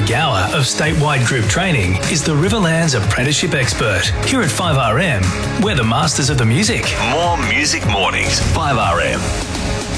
McGower of Statewide Group Training is the Riverlands apprenticeship expert. Here at 5RM, we're the masters of the music. More Music Mornings, 5RM.